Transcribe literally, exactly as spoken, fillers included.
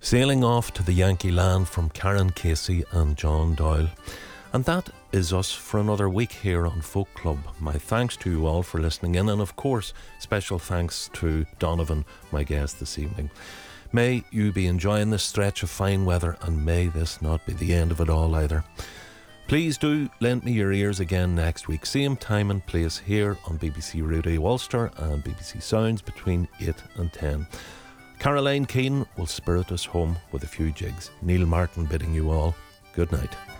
Sailing off to the Yankee land from Karen Casey and John Doyle. And that is us for another week here on Folk Club. My thanks to you all for listening in, and of course, special thanks to Donovan, my guest this evening. May you be enjoying this stretch of fine weather, and may this not be the end of it all either. Please do lend me your ears again next week, same time and place here on B B C Radio Ulster and B B C Sounds between eight and ten. Caroline Keane will spirit us home with a few jigs. Neil Martin bidding you all good night.